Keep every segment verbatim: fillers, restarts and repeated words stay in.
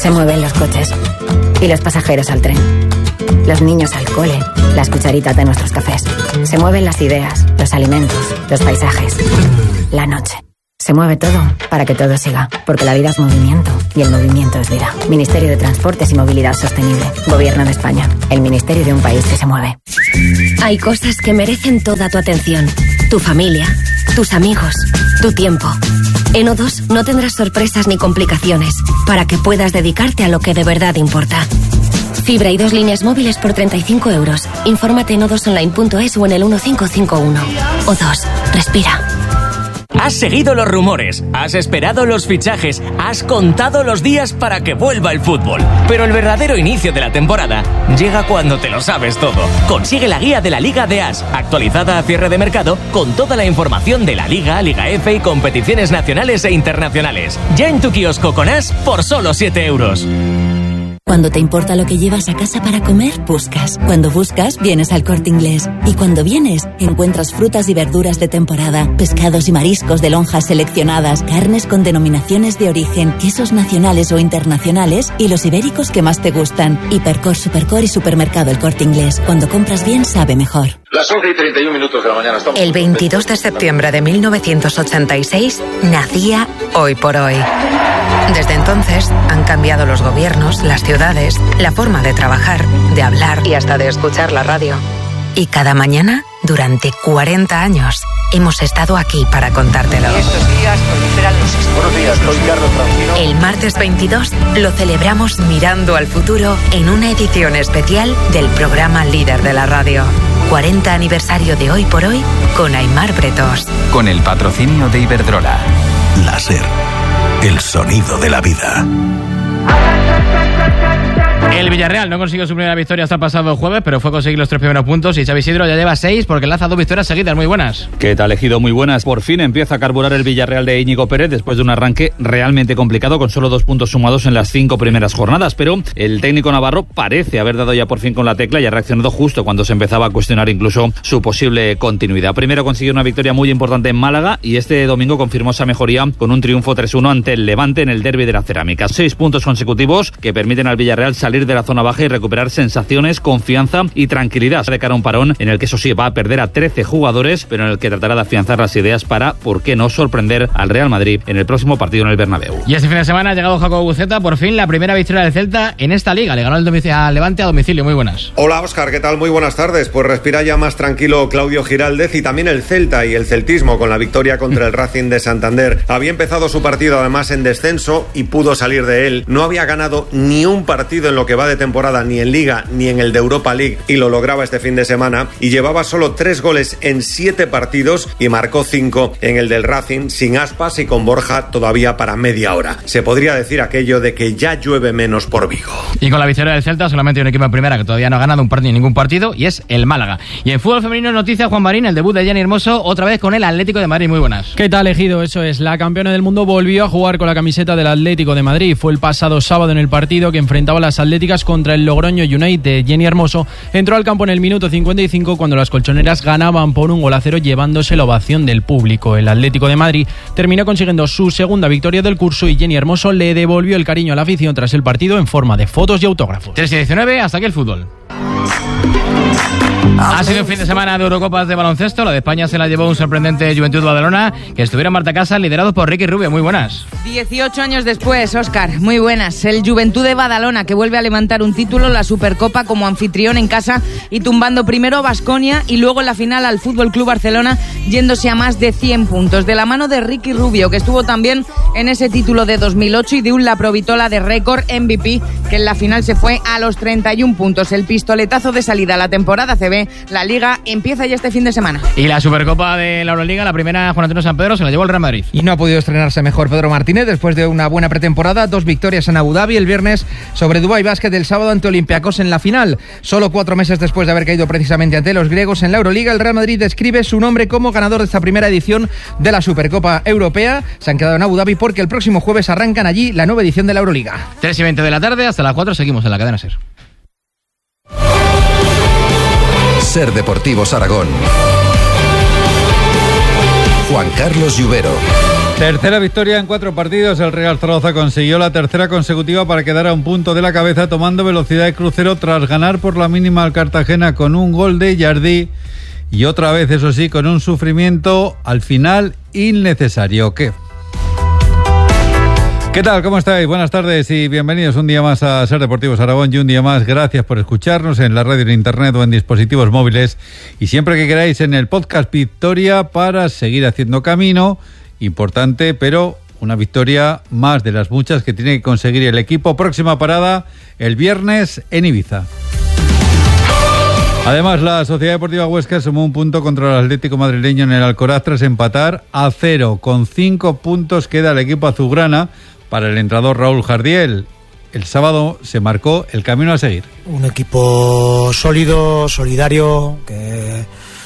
Se mueven los coches y los pasajeros al tren. Los niños al cole, las cucharitas de nuestros cafés. Se mueven las ideas, los alimentos, los paisajes, la noche. Se mueve todo para que todo siga, porque la vida es movimiento y el movimiento es vida. Ministerio de Transportes y Movilidad Sostenible. Gobierno de España. El ministerio de un país que se mueve. Hay cosas que merecen toda tu atención. Tu familia, tus amigos, tu tiempo. En O dos no tendrás sorpresas ni complicaciones, para que puedas dedicarte a lo que de verdad importa. Fibra y dos líneas móviles por treinta y cinco euros. Infórmate en o dos online punto es o en el uno cinco cinco uno. O dos. Respira. Has seguido los rumores, has esperado los fichajes, has contado los días para que vuelva el fútbol. Pero el verdadero inicio de la temporada llega cuando te lo sabes todo. Consigue la guía de la Liga de As, actualizada a cierre de mercado, con toda la información de la Liga, Liga F y competiciones nacionales e internacionales. Ya en tu kiosco con As por solo siete euros. Cuando te importa lo que llevas a casa para comer, buscas. Cuando buscas, vienes al Corte Inglés. Y cuando vienes, encuentras frutas y verduras de temporada, pescados y mariscos de lonjas seleccionadas, carnes con denominaciones de origen, quesos nacionales o internacionales y los ibéricos que más te gustan. Hipercor, Supercor y Supermercado El Corte Inglés. Cuando compras bien, sabe mejor. Las once y treinta y un minutos de la mañana estamos... El veintidós de septiembre de mil novecientos ochenta y seis nacía Hoy por Hoy. Desde entonces han cambiado los gobiernos, las ciudades, la forma de trabajar, de hablar y hasta de escuchar la radio. Y cada mañana, durante cuarenta años, hemos estado aquí para contártelo. Y estos días proliferan los... Buenos días, soy Carlos Francino. El martes veintidós lo celebramos mirando al futuro en una edición especial del programa líder de la radio. cuarenta aniversario de Hoy por Hoy con Aimar Bretós. Con el patrocinio de Iberdrola. Láser. El sonido de la vida. El Villarreal no consiguió su primera victoria hasta el pasado jueves, pero fue conseguir los tres primeros puntos y Xavi Isidro ya lleva seis porque lanza dos victorias seguidas. Muy buenas. ¿Qué tal, Ejido? Muy buenas. Por fin empieza a carburar el Villarreal de Íñigo Pérez después de un arranque realmente complicado con solo dos puntos sumados en las cinco primeras jornadas, pero el técnico navarro parece haber dado ya por fin con la tecla y ha reaccionado justo cuando se empezaba a cuestionar incluso su posible continuidad. Primero consiguió una victoria muy importante en Málaga y este domingo confirmó esa mejoría con un triunfo tres uno ante el Levante en el derbi de la Cerámica. Seis puntos consecutivos que permiten al Villarreal salir de la zona baja y recuperar sensaciones, confianza y tranquilidad de cara a un parón en el que eso sí va a perder a trece jugadores, pero en el que tratará de afianzar las ideas para, por qué no, sorprender al Real Madrid en el próximo partido en el Bernabéu. Y este fin de semana ha llegado Jacobo Buceta, por fin la primera victoria del Celta en esta liga. Le ganó el domic- al Levante a domicilio. Muy buenas. Hola Óscar, ¿qué tal? Muy buenas tardes. Pues respira ya más tranquilo Claudio Giraldez y también el Celta y el celtismo con la victoria contra el Racing de Santander. Había empezado su partido además en descenso y pudo salir de él. No había ganado ni un partido en lo que va de temporada, ni en Liga ni en el de Europa League, y lo lograba este fin de semana, y llevaba solo tres goles en siete partidos y marcó cinco en el del Racing, sin Aspas y con Borja todavía para media hora. Se podría decir aquello de que ya llueve menos por Vigo. Y con la victoria del Celta solamente hay un equipo en primera que todavía no ha ganado un partido, ningún partido, y es el Málaga. Y en fútbol femenino, noticia Juan Marín, el debut de Jenny Hermoso otra vez con el Atlético de Madrid. Muy buenas. ¿Qué tal, Ejido? Eso es, la campeona del mundo volvió a jugar con la camiseta del Atlético de Madrid. Fue el pasado sábado en el partido que enfrentaba a las atléticas contra el Logroño United. Jenny Hermoso entró al campo en el minuto cincuenta y cinco cuando las colchoneras ganaban por un gol a cero, llevándose la ovación del público. El Atlético de Madrid terminó consiguiendo su segunda victoria del curso y Jenny Hermoso le devolvió el cariño a la afición tras el partido en forma de fotos y autógrafos. tres y diecinueve, hasta aquí el fútbol. Ha sido un fin de semana de Eurocopas de baloncesto. La de España se la llevó un sorprendente Juventud Badalona, que estuvieron en Marta Casa, liderados por Ricky Rubio. Muy buenas. dieciocho años después, Óscar, muy buenas. El Juventud de Badalona, que vuelve a levantar un título, la Supercopa, como anfitrión en casa y tumbando primero a Baskonia y luego en la final al Fútbol Club Barcelona, yéndose a más de cien puntos. De la mano de Ricky Rubio, que estuvo también en ese título de dos mil ocho, y de un La Provitola de récord M V P, que en la final se fue a los treinta y un puntos. El pistoletazo de salida a la temporada C B. La Liga empieza ya este fin de semana. Y la Supercopa de la Euroliga, la primera, Juan Antonio San Pedro, se la llevó el Real Madrid. Y no ha podido estrenarse mejor Pedro Martínez después de una buena pretemporada. Dos victorias en Abu Dhabi el viernes sobre Dubái Basket, el sábado ante Olympiacos en la final. Solo cuatro meses después de haber caído precisamente ante los griegos en la Euroliga, el Real Madrid describe su nombre como ganador de esta primera edición de la Supercopa Europea. Se han quedado en Abu Dhabi porque el próximo jueves arrancan allí la nueva edición de la Euroliga. tres y veinte de la tarde, hasta las cuatro seguimos en la cadena SER. SER Deportivos Aragón. Juan Carlos Lluvero. Tercera victoria en cuatro partidos. El Real Zaragoza consiguió la tercera consecutiva para quedar a un punto de la cabeza, tomando velocidad de crucero tras ganar por la mínima al Cartagena con un gol de Jardí y otra vez, eso sí, con un sufrimiento al final innecesario. ¿Qué? ¿Qué tal? ¿Cómo estáis? Buenas tardes y bienvenidos un día más a Ser Deportivos Aragón y un día más gracias por escucharnos en la radio, en internet o en dispositivos móviles y siempre que queráis en el podcast Victoria para seguir haciendo camino. Importante, pero una victoria más de las muchas que tiene que conseguir el equipo. Próxima parada el viernes en Ibiza. Además, la Sociedad Deportiva Huesca sumó un punto contra el Atlético madrileño en el Alcoraz tras empatar a cero. Con cinco puntos queda el equipo azulgrana. Para el entrenador Raúl Jardiel, el sábado se marcó el camino a seguir. Un equipo sólido, solidario, que...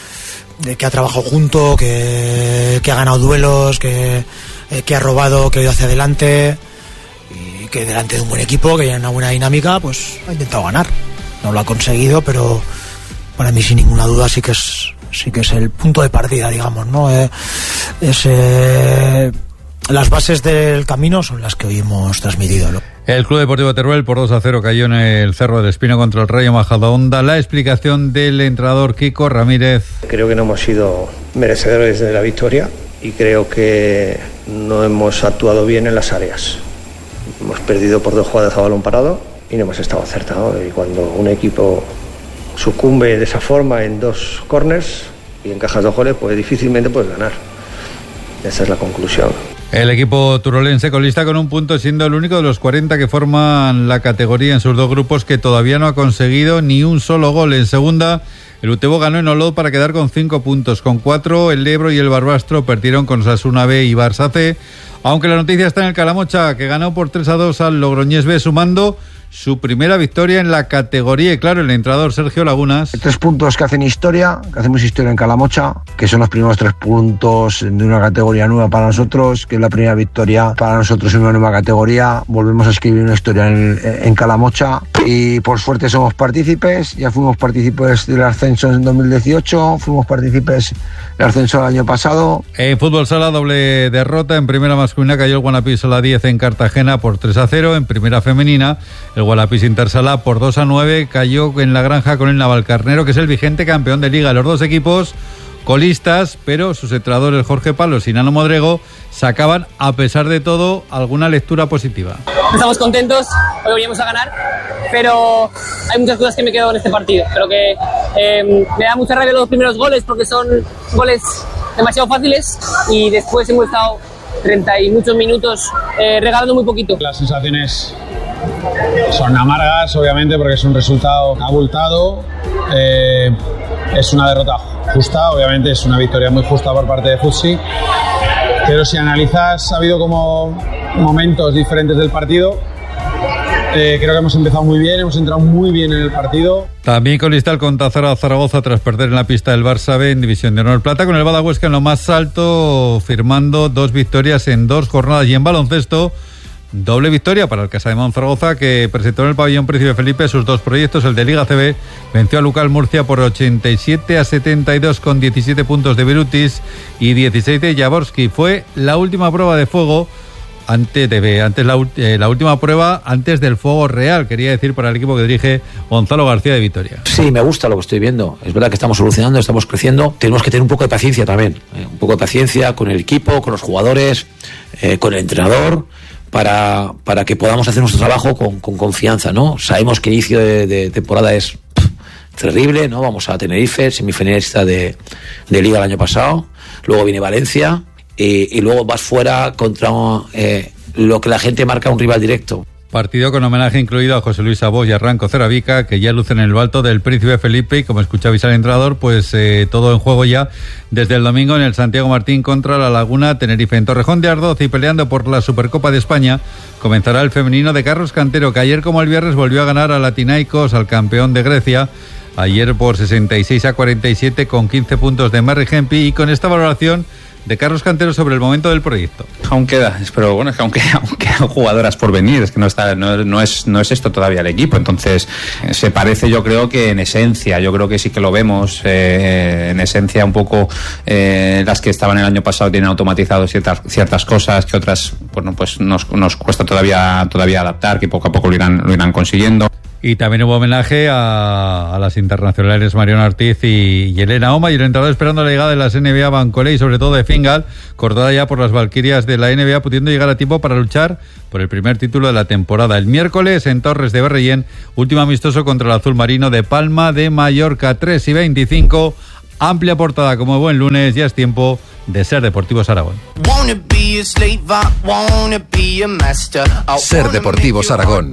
que ha trabajado junto, que, que ha ganado duelos, que, que ha robado, que ha ido hacia adelante y que delante de un buen equipo, que tiene una buena dinámica, pues ha intentado ganar. No lo ha conseguido, pero para mí sin ninguna duda sí que es sí que es el punto de partida, digamos, ¿no? Eh, es, eh, las bases del camino son las que hoy hemos transmitido, ¿no? El Club Deportivo Teruel por dos a cero cayó en el Cerro del Espino contra el Rayo Majadahonda. La explicación del entrenador Kiko Ramírez. Creo que no hemos sido merecedores de la victoria y creo que no hemos actuado bien en las áreas. Hemos perdido por dos jugadas a balón parado y no hemos estado acertados. Y cuando un equipo sucumbe de esa forma en dos corners y encajas dos goles, pues difícilmente puedes ganar. Esa es la conclusión. El equipo turolense colista con un punto, siendo el único de los cuarenta que forman la categoría en sus dos grupos que todavía no ha conseguido ni un solo gol. En segunda, el Utebo ganó en Olot para quedar con cinco puntos. Con cuatro, el Ebro y el Barbastro perdieron con Osasuna B y Barça C. Aunque la noticia está en el Calamocha, que ganó por tres a dos al Logroñés B, sumando su primera victoria en la categoría. Y claro, el entrenador Sergio Lagunas. Tres puntos que hacen historia, que hacemos historia en Calamocha, que son los primeros tres puntos de una categoría nueva para nosotros, que es la primera victoria para nosotros en una nueva categoría. Volvemos a escribir una historia en, en Calamocha y por suerte somos partícipes. Ya fuimos partícipes del ascenso en dos mil dieciocho, fuimos partícipes del ascenso el año pasado. En fútbol sala, doble derrota. En primera masculina cayó el Guanapís a la diez en Cartagena por tres a cero. En primera femenina, el Guadalapís Intersala por dos a nueve cayó en la Granja con el Navalcarnero, que es el vigente campeón de liga. Los dos equipos colistas, pero sus entrenadores Jorge Palos y Nano Modrego sacaban, a pesar de todo, alguna lectura positiva. Estamos contentos, hoy veníamos a ganar, pero hay muchas cosas que me quedo en este partido. Creo que eh, me da mucha rabia los primeros goles porque son goles demasiado fáciles y después hemos estado treinta y muchos minutos eh, regalando muy poquito. Las sensaciones son amargas, obviamente, porque es un resultado abultado. Eh, es una derrota justa, obviamente es una victoria muy justa por parte de Futsi. Pero si analizas, ha habido como momentos diferentes del partido. Eh, creo que hemos empezado muy bien, hemos entrado muy bien en el partido. También colista el Contazara Zaragoza tras perder en la pista del Barça B en División de Honor Plata, con el Bada Huesca en lo más alto, firmando dos victorias en dos jornadas. Y en baloncesto, doble victoria para el Casademón Zaragoza, que presentó en el pabellón Príncipe Felipe sus dos proyectos. El de Liga C B venció a Lucal Murcia por ochenta y siete a setenta y dos con diecisiete puntos de Virutis y dieciséis de Jaworski. Fue la última prueba de fuego antes de antes la, eh, la última prueba antes del fuego real, quería decir, para el equipo que dirige Gonzalo García de Vitoria. Sí, me gusta lo que estoy viendo. Es verdad que estamos solucionando, estamos creciendo. Tenemos que tener un poco de paciencia también, eh, un poco de paciencia con el equipo, con los jugadores, eh, con el entrenador, para, para que podamos hacer nuestro trabajo con, con confianza, ¿no? Sabemos que el inicio de, de temporada es pff, terrible, ¿no? Vamos a Tenerife, semifinalista de, de Liga el año pasado, luego viene Valencia y, y luego vas fuera contra eh, lo que la gente marca un rival directo. Partido con homenaje incluido a José Luis Abós y a Ranco Ceravica, que ya lucen en el alto del Príncipe Felipe, y como escuchabais al entrenador, pues eh, todo en juego ya desde el domingo en el Santiago Martín contra la Laguna Tenerife. En Torrejón de Ardoz y peleando por la Supercopa de España comenzará el femenino de Carlos Cantero, que ayer como el viernes volvió a ganar a Latinaicos, al campeón de Grecia, ayer por sesenta y seis a cuarenta y siete con quince puntos de Merry Hempi, y con esta valoración de Carlos Cantero sobre el momento del proyecto. Aún queda, pero bueno, es que aún quedan, aún quedan jugadoras por venir, es que no está, no, no es, no es esto todavía el equipo, entonces se parece, yo creo que en esencia, yo creo que sí que lo vemos, eh, en esencia un poco eh, las que estaban el año pasado tienen automatizado ciertas, ciertas cosas que otras, bueno, pues nos, nos cuesta todavía, todavía adaptar, que poco a poco lo irán, lo irán consiguiendo. Y también hubo homenaje a, a las internacionales Mariona Ortiz y, y Elena Oma, y el entrenador esperando la llegada de las N B A Bancolé y sobre todo de Fingal, cortada ya por las Valquirias de la N B A, pudiendo llegar a tiempo para luchar por el primer título de la temporada. El miércoles en Torres de Berrellén, último amistoso contra el azul marino de Palma de Mallorca, tres y veinticinco, amplia portada como buen lunes, ya es tiempo de Ser Deportivos Aragón. Ser Deportivos Aragón.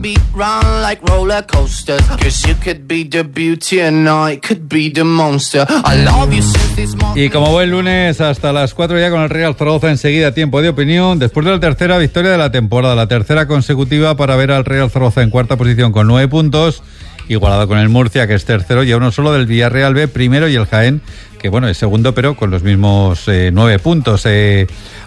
Y como buen lunes, hasta las cuatro ya con el Real Zaragoza, enseguida tiempo de opinión, después de la tercera victoria de la temporada, la tercera consecutiva para ver al Real Zaragoza en cuarta posición con nueve puntos, igualado con el Murcia, que es tercero, y a uno solo del Villarreal B, primero, y el Jaén, que bueno, es segundo, pero con los mismos eh, nueve puntos. Eh,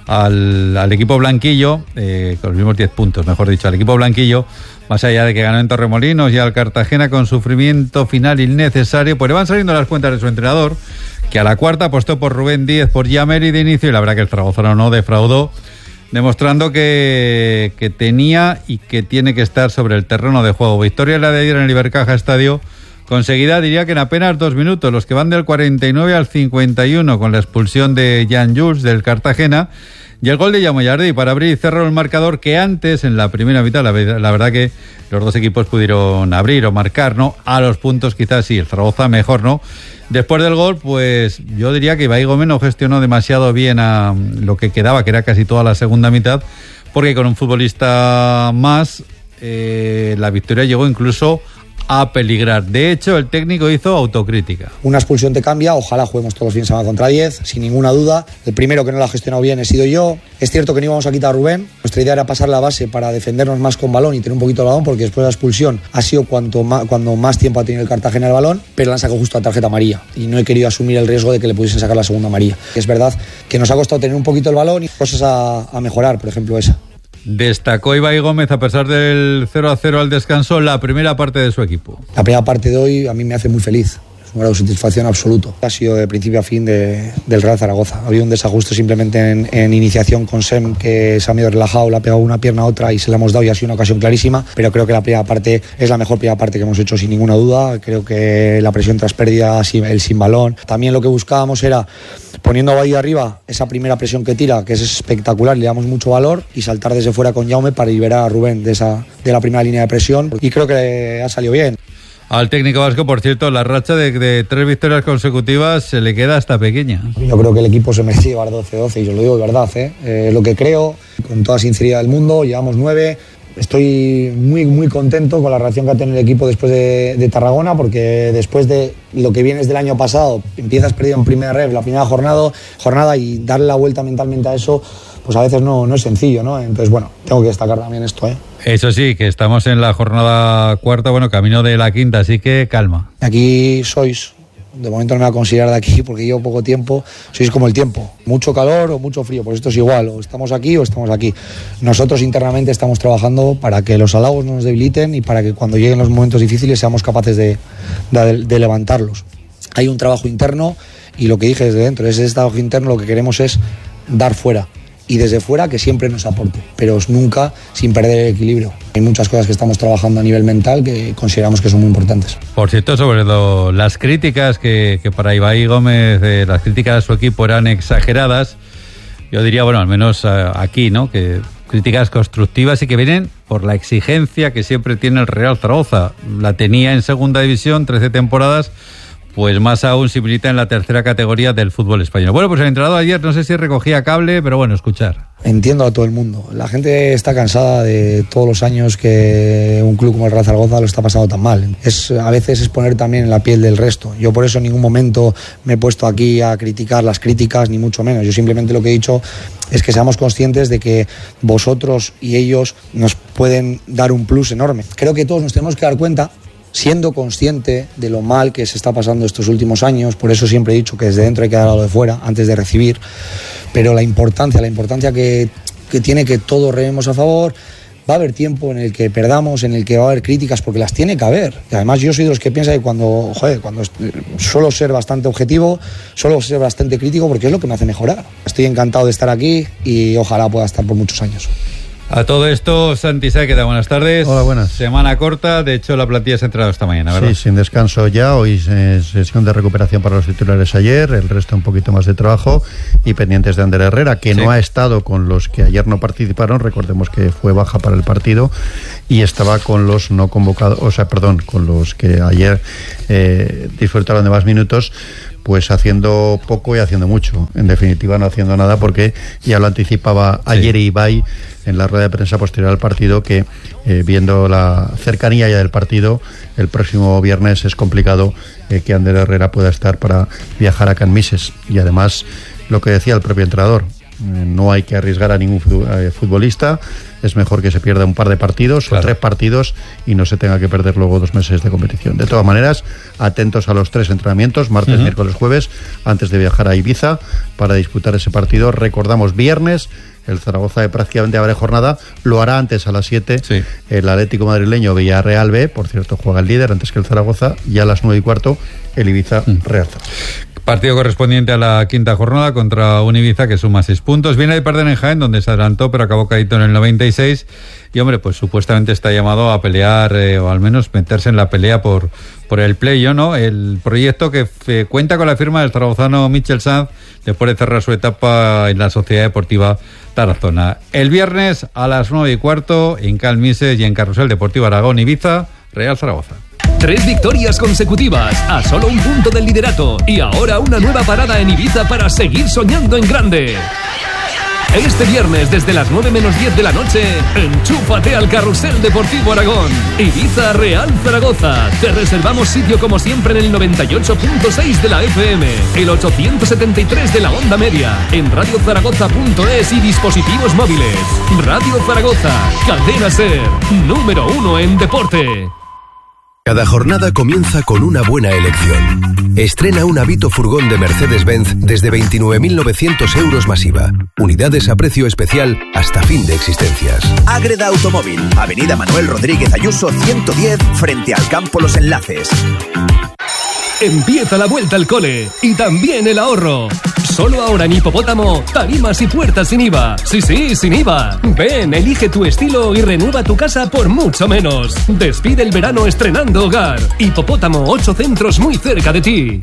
al, al equipo blanquillo, eh, con los mismos diez puntos, mejor dicho, al equipo blanquillo, más allá de que ganó en Torremolinos, y al Cartagena con sufrimiento final innecesario, pues le van saliendo las cuentas de su entrenador, que a la cuarta apostó por Rubén Díez, por Yameri de inicio, y la verdad que el zaragozano no defraudó, demostrando que, que tenía y que tiene que estar sobre el terreno de juego. Victoria la de ayer en el Ibercaja Estadio, conseguida, diría que en apenas dos minutos, los que van del cuarenta y nueve al cincuenta y uno, con la expulsión de Jan Jules del Cartagena, y el gol de Jaume Jardí para abrir y cerrar el marcador, que antes, en la primera mitad, la, la verdad que los dos equipos pudieron abrir o marcar, ¿no? A los puntos quizás sí, el Zaragoza mejor, ¿no? Después del gol, pues yo diría que Ibai Gómez no gestionó demasiado bien a lo que quedaba, que era casi toda la segunda mitad, porque con un futbolista más, eh, la victoria llegó incluso a peligrar. De hecho, el técnico hizo autocrítica. Una expulsión te cambia, ojalá juguemos todos los fines de semana contra diez, sin ninguna duda. El primero que no lo ha gestionado bien he sido yo. Es cierto que no íbamos a quitar a Rubén. Nuestra idea era pasar la base para defendernos más con balón y tener un poquito el balón, porque después de la expulsión ha sido cuanto más, cuando más tiempo ha tenido el Cartagena el balón, pero le han sacado justo a tarjeta amarilla y no he querido asumir el riesgo de que le pudiesen sacar la segunda amarilla. Es verdad que nos ha costado tener un poquito el balón y cosas a, a mejorar, por ejemplo esa. Destacó Ibai Gómez, a pesar del cero a cero al descanso, la primera parte de su equipo. La primera parte de hoy a mí me hace muy feliz. Es un grado de satisfacción absoluto. Ha sido de principio a fin de, del Real Zaragoza. Ha habido un desajuste simplemente en, en iniciación con Sem, que se ha medio relajado, le ha pegado una pierna a otra y se la hemos dado, y ha sido una ocasión clarísima. Pero creo que la primera parte es la mejor primera parte que hemos hecho, sin ninguna duda. Creo que la presión tras pérdida, el sin balón. También lo que buscábamos era, poniendo a Bahía arriba, esa primera presión que tira, que es espectacular, le damos mucho valor, y saltar desde fuera con Jaume para liberar a Rubén de, esa, de la primera línea de presión. Y creo que ha salido bien. Al técnico vasco, por cierto, la racha de, de tres victorias consecutivas se le queda hasta pequeña. Yo creo que el equipo se merece llevar doce doce, y yo lo digo de verdad, ¿eh? Eh, lo que creo, con toda sinceridad del mundo, llevamos nueve. Estoy muy muy contento con la reacción que ha tenido el equipo después de, de Tarragona, porque después de lo que vienes del año pasado, empiezas perdido en primera ref, la primera jornada, jornada y darle la vuelta mentalmente a eso, pues a veces no, no es sencillo, ¿no? Entonces, bueno, tengo que destacar también esto, ¿eh? Eso sí, que estamos en la jornada cuarta, bueno, camino de la quinta, así que calma. Aquí sois, de momento no me voy a considerar de aquí porque llevo poco tiempo, sois como el tiempo, mucho calor o mucho frío, pues esto es igual, o estamos aquí o estamos aquí. Nosotros internamente estamos trabajando para que los halagos no nos debiliten y para que cuando lleguen los momentos difíciles seamos capaces de, de, de levantarlos. Hay un trabajo interno, y lo que dije desde dentro, ese trabajo interno lo que queremos es dar fuera, y desde fuera que siempre nos aporte, pero nunca sin perder el equilibrio. Hay muchas cosas que estamos trabajando a nivel mental que consideramos que son muy importantes. Por cierto, sobre lo, las críticas que, que para Ibai Gómez, eh, las críticas a su equipo eran exageradas, yo diría, bueno, al menos uh, aquí, ¿no?, que críticas constructivas y que vienen por la exigencia que siempre tiene el Real Zaragoza. La tenía en segunda división, trece temporadas, pues más aún si milita en la tercera categoría del fútbol español. Bueno, pues el entrenador ayer, no sé si recogía cable, pero bueno, escuchar. Entiendo a todo el mundo. La gente está cansada de todos los años que un club como el Real Zaragoza lo está pasando tan mal. Es, a veces es poner también en la piel del resto. Yo por eso en ningún momento me he puesto aquí a criticar las críticas, ni mucho menos. Yo simplemente lo que he dicho es que seamos conscientes de que vosotros y ellos nos pueden dar un plus enorme. Creo que todos nos tenemos que dar cuenta siendo consciente de lo mal que se está pasando estos últimos años. Por eso siempre he dicho que desde dentro hay que dar a lo de fuera antes de recibir, pero la importancia, la importancia que, que tiene que todos rememos a favor. Va a haber tiempo en el que perdamos, en el que va a haber críticas, porque las tiene que haber. Y además yo soy de los que piensa que cuando, joder, cuando suelo ser bastante objetivo, suelo ser bastante crítico, porque es lo que me hace mejorar. Estoy encantado de estar aquí y ojalá pueda estar por muchos años. A todo esto, Santi Sáez, ¿qué tal? Buenas tardes. Hola, buenas. Semana corta, de hecho la plantilla se ha entrado esta mañana, ¿verdad? Sí, sin descanso ya, hoy es sesión de recuperación para los titulares ayer, el resto un poquito más de trabajo y pendientes de Ander Herrera, que sí. no ha estado con los que ayer no participaron, recordemos que fue baja para el partido y estaba con los no convocados, o sea, perdón, con los que ayer eh, disfrutaron de más minutos, pues haciendo poco y haciendo mucho. En definitiva, no haciendo nada, porque ya lo anticipaba ayer sí. Ibai en la rueda de prensa posterior al partido, que eh, viendo la cercanía ya del partido, el próximo viernes es complicado eh, que Ander Herrera pueda estar para viajar a Can Mises. Y además, lo que decía el propio entrenador, eh, no hay que arriesgar a ningún futbolista, es mejor que se pierda un par de partidos claro. o tres partidos y no se tenga que perder luego dos meses de competición. De todas maneras, atentos a los tres entrenamientos, martes, uh-huh. miércoles, jueves, antes de viajar a Ibiza para disputar ese partido. Recordamos, viernes, el Zaragoza de prácticamente abre jornada, lo hará antes a las siete, sí. el Atlético madrileño Villarreal B, por cierto, juega el líder antes que el Zaragoza, y a las nueve y cuarto, el Ibiza uh-huh. Real Zaragoza. Partido correspondiente a la quinta jornada contra un Ibiza que suma seis puntos. Viene de perder en Jaén, donde se adelantó, pero acabó caído en el noventa y seis. Y, hombre, pues supuestamente está llamado a pelear, eh, o al menos meterse en la pelea por, por el play-off, ¿no? El proyecto que f- cuenta con la firma del zaragozano Michel Sanz, después de cerrar su etapa en la Sociedad Deportiva Tarazona. El viernes a las nueve y cuarto, en Can Mises y en Carrusel Deportivo Aragón, Ibiza, Real Zaragoza. Tres victorias consecutivas, a solo un punto del liderato, y ahora una nueva parada en Ibiza para seguir soñando en grande. Este viernes, desde las nueve menos diez de la noche, enchúfate al Carrusel Deportivo Aragón. Ibiza Real Zaragoza. Te reservamos sitio como siempre en el noventa y ocho punto seis de la F M, el ochocientos setenta y tres de la onda media, en radio zaragoza punto es y dispositivos móviles. Radio Zaragoza, Cadena Ser, número uno en deporte. Cada jornada comienza con una buena elección. Estrena un Avito furgón de Mercedes-Benz desde veintinueve mil novecientos euros masiva. Unidades a precio especial hasta fin de existencias. Ágreda Automóvil, Avenida Manuel Rodríguez Ayuso ciento diez, frente al Campo Los Enlaces. Empieza la vuelta al cole y también el ahorro. Solo ahora en Hipopótamo, tarimas y puertas sin I V A. Sí, sí, sin I V A. Ven, elige tu estilo y renueva tu casa por mucho menos. Despide el verano estrenando hogar. Hipopótamo, ocho centros muy cerca de ti.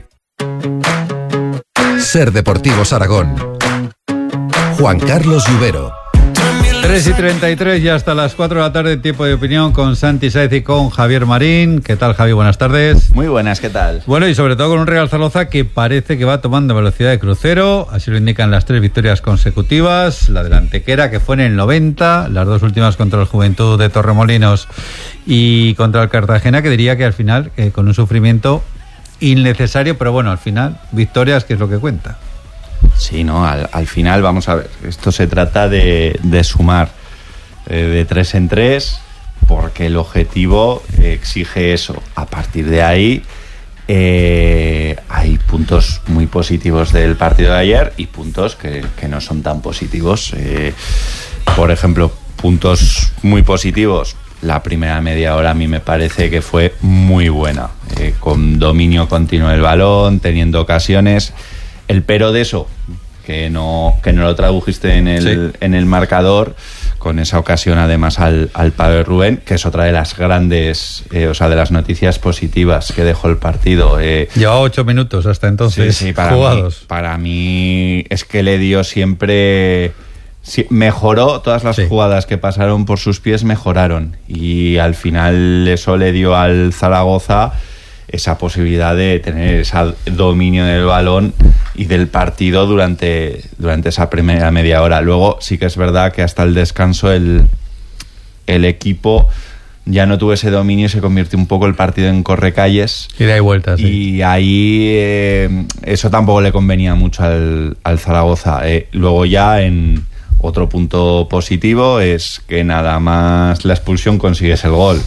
Ser Deportivos Aragón. Juan Carlos Lluvero. tres y treinta y tres, ya hasta las cuatro de la tarde, tiempo de opinión con Santi Sáez y con Javier Marín. ¿Qué tal, Javi? Buenas tardes. Muy buenas, ¿qué tal? Bueno, y sobre todo con un Real Zaragoza que parece que va tomando velocidad de crucero, así lo indican las tres victorias consecutivas, la del Antequera que fue en el noventa, las dos últimas contra el Juventud de Torremolinos y contra el Cartagena, que diría que al final, eh, con un sufrimiento innecesario, pero bueno, al final, victorias, que es lo que cuenta. Sí, no, al, al final, vamos a ver, esto se trata de, de sumar eh, de tres en tres, porque el objetivo eh, exige eso. A partir de ahí eh, hay puntos muy positivos del partido de ayer y puntos que, que no son tan positivos. Eh, por ejemplo, puntos muy positivos. La primera media hora a mí me parece que fue muy buena, eh, con dominio continuo del balón, teniendo ocasiones. El pero de eso, que no, que no lo tradujiste en el, sí. en el marcador, con esa ocasión además al, al palo de Rubén, que es otra de las grandes, eh, o sea, de las noticias positivas que dejó el partido. Eh, Llevaba ocho minutos hasta entonces sí, sí, para jugados. Mí, para mí es que le dio siempre... Sí, mejoró, todas las sí. jugadas que pasaron por sus pies mejoraron, y al final eso le dio al Zaragoza esa posibilidad de tener ese dominio del balón y del partido durante, durante esa primera media hora. Luego sí que es verdad que hasta el descanso el, el equipo ya no tuvo ese dominio y se convirtió un poco el partido en correcalles. Y de ahí vueltas. Sí. Y ahí eh, eso tampoco le convenía mucho al, al Zaragoza. Eh, luego ya en otro punto positivo es que nada más la expulsión consigues el gol.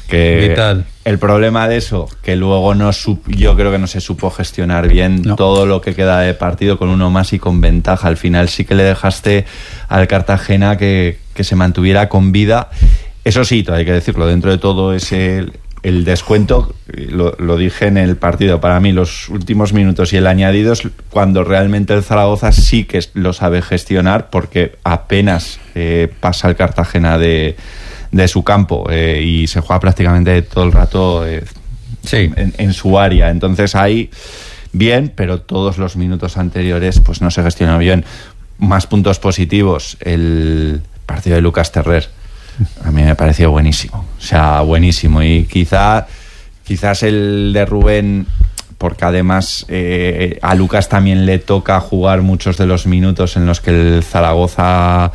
Que Vital. El problema de eso, que luego no sup- yo creo que no se supo gestionar bien no. todo lo que queda de partido con uno más y con ventaja. Al final sí que le dejaste al Cartagena que, que se mantuviera con vida. Eso sí, hay que decirlo, dentro de todo ese... El descuento, lo, lo dije en el partido, para mí los últimos minutos y el añadido es cuando realmente el Zaragoza sí que lo sabe gestionar, porque apenas eh, pasa el Cartagena de, de su campo eh, y se juega prácticamente todo el rato eh, sí. en, en su área. Entonces ahí bien, pero todos los minutos anteriores pues no se gestionó bien. Más puntos positivos, el partido de Lucas Terrer. A mí me pareció buenísimo, o sea, buenísimo. Y quizá, quizás el de Rubén, porque además eh, a Lucas también le toca jugar muchos de los minutos en los que el Zaragoza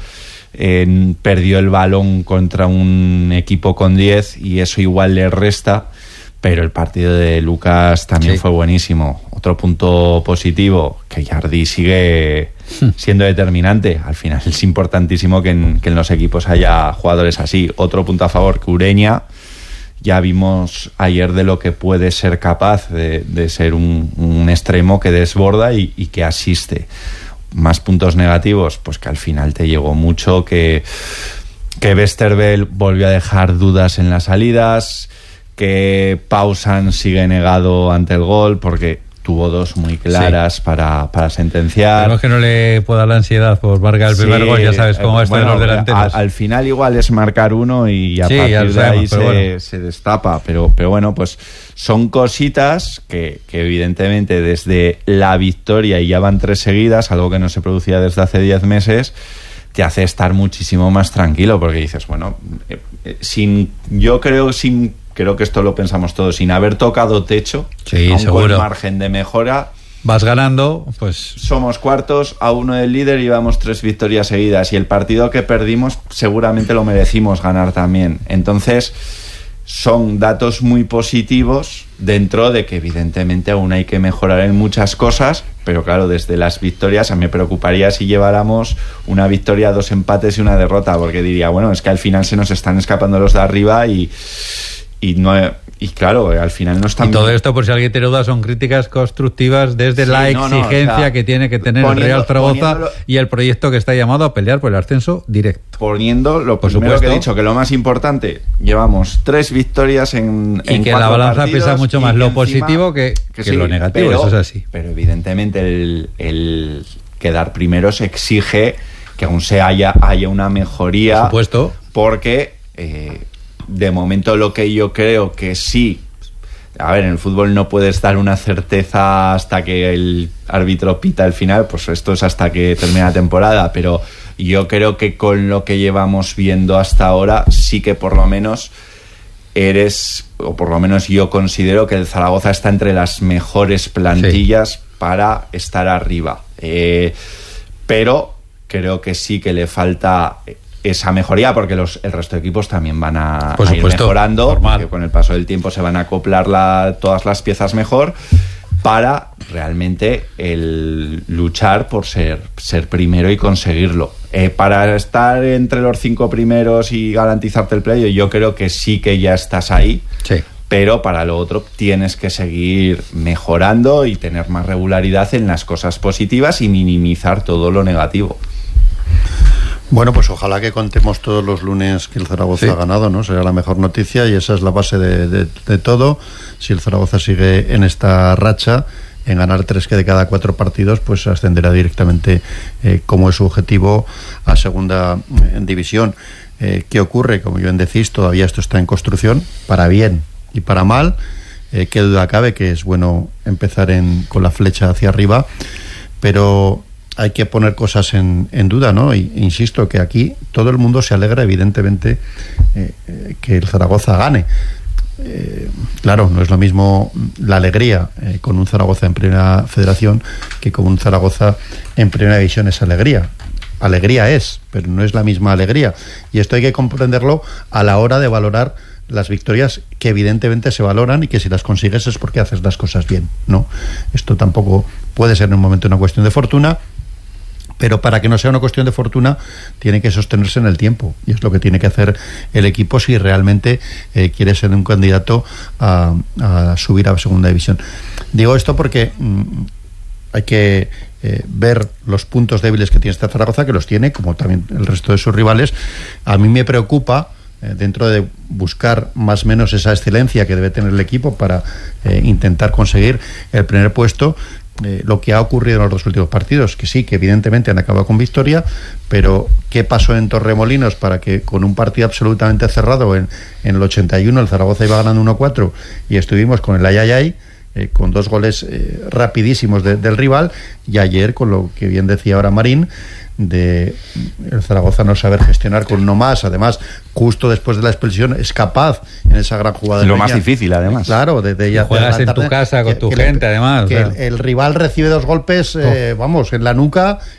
eh, perdió el balón contra un equipo con diez y eso igual le resta, pero el partido de Lucas también sí. fue buenísimo. Otro punto positivo, que Jardí sigue siendo determinante. Al final es importantísimo que en, que en los equipos haya jugadores así. Otro punto a favor, que Ureña, ya vimos ayer de lo que puede ser capaz de, de ser un, un extremo que desborda y, y que asiste. Más puntos negativos, pues que al final te llegó mucho, que, que Westerveld volvió a dejar dudas en las salidas, que Pausan sigue negado ante el gol, porque tuvo dos muy claras sí. para, para sentenciar. Pero es que no le pueda la ansiedad por marcar el primer sí, gol, ya sabes cómo eh, están bueno, los delanteros. A, al final igual es marcar uno y a sí, partir de ahí se, bueno. se destapa, pero, pero bueno, pues son cositas que, que evidentemente desde la victoria, y ya van tres seguidas, algo que no se producía desde hace diez meses, te hace estar muchísimo más tranquilo, porque dices, bueno, eh, eh, sin yo creo sin creo que esto lo pensamos todos, sin haber tocado techo, sí, aún seguro. con margen de mejora, vas ganando, pues somos cuartos a uno del líder y llevamos tres victorias seguidas, y el partido que perdimos seguramente lo merecimos ganar también. Entonces son datos muy positivos, dentro de que evidentemente aún hay que mejorar en muchas cosas, pero claro, desde las victorias a mí me preocuparía si lleváramos una victoria, dos empates y una derrota, porque diría, bueno, es que al final se nos están escapando los de arriba y Y, no, y claro, al final no están... Y todo esto, por si alguien tiene dudas, son críticas constructivas desde sí, la exigencia no, no, o sea, que tiene que tener poniendo, el Real Zaragoza y el proyecto que está llamado a pelear por el ascenso directo. Poniendo lo por primero supuesto que he dicho, que lo más importante, llevamos tres victorias en, y en que la balanza pesa mucho más lo encima, positivo que, que, que sí, lo negativo, pero, eso es así. Pero evidentemente el, el quedar primeros exige que aún se haya, haya una mejoría. Por supuesto. Porque... Eh, de momento lo que yo creo que sí, a ver, en el fútbol no puedes dar una certeza hasta que el árbitro pita el final, pues esto es hasta que termine la temporada, pero yo creo que con lo que llevamos viendo hasta ahora sí que por lo menos eres, o por lo menos yo considero que el Zaragoza está entre las mejores plantillas sí. para estar arriba, eh, pero creo que sí que le falta esa mejoría, porque los, el resto de equipos también van a, a ir mejorando, porque con el paso del tiempo se van a acoplar la, todas las piezas mejor, para realmente el luchar por ser, ser primero y conseguirlo. Eh, para estar entre los cinco primeros y garantizarte el playoff, yo creo que sí que ya estás ahí, sí. pero para lo otro tienes que seguir mejorando y tener más regularidad en las cosas positivas y minimizar todo lo negativo. Bueno, pues ojalá que contemos todos los lunes que el Zaragoza sí. ha ganado, ¿no? Será la mejor noticia y esa es la base de, de, de todo. Si el Zaragoza sigue en esta racha, en ganar tres que de cada cuatro partidos, pues ascenderá directamente, eh, como es su objetivo, a segunda eh, división. Eh, ¿Qué ocurre? Como bien decís, todavía esto está en construcción, para bien y para mal. Eh, qué duda cabe que es bueno empezar en, con la flecha hacia arriba, pero hay que poner cosas en, en duda, ¿no? Y, insisto que aquí todo el mundo se alegra, evidentemente, eh, eh, que el Zaragoza gane. Eh, claro, no es lo mismo la alegría eh, con un Zaragoza en Primera Federación que con un Zaragoza en Primera División. Es alegría. Alegría es, pero no es la misma alegría. Y esto hay que comprenderlo a la hora de valorar las victorias, que evidentemente se valoran y que si las consigues es porque haces las cosas bien, ¿no? Esto tampoco puede ser en un momento una cuestión de fortuna, pero para que no sea una cuestión de fortuna tiene que sostenerse en el tiempo, y es lo que tiene que hacer el equipo si realmente eh, quiere ser un candidato a, a subir a segunda división. Digo esto porque mmm, hay que eh, ver los puntos débiles que tiene esta Zaragoza, que los tiene, como también el resto de sus rivales. A mí me preocupa, eh, dentro de buscar más o menos esa excelencia que debe tener el equipo para eh, intentar conseguir el primer puesto, Eh, lo que ha ocurrido en los dos últimos partidos, que sí, que evidentemente han acabado con victoria, pero ¿qué pasó en Torremolinos para que con un partido absolutamente cerrado en, en el ochenta y uno el Zaragoza iba ganando uno cuatro y estuvimos con el ayayay, eh, con dos goles eh, rapidísimos de, del rival, y ayer con lo que bien decía ahora Marín, de el Zaragoza no saber gestionar con uno más, además justo después de la expulsión es capaz en esa gran jugada. Lo más difícil, además. Claro, de, de ella. Juegas en tu casa con tu gente, además. Que el, el rival recibe dos golpes, eh, vamos, en la nuca,